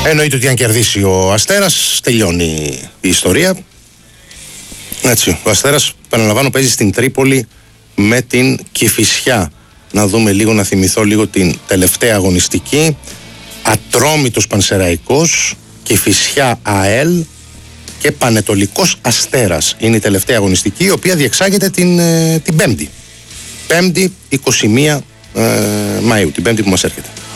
Εννοείται ότι αν κερδίσει ο Αστέρας, τελειώνει η ιστορία. Έτσι, ο Αστέρας, επαναλαμβάνω, παίζει στην Τρίπολη με την Κηφισιά. Να δούμε λίγο, να θυμηθώ λίγο την τελευταία αγωνιστική. Ατρόμητος Πανσεραϊκός, Κηφισιά ΑΕΛ και Πανετολικός Αστέρας. Είναι η τελευταία αγωνιστική, η οποία διεξάγεται την Πέμπτη. Πέμπτη 21 Μαΐου, την Πέμπτη που μας έρχεται.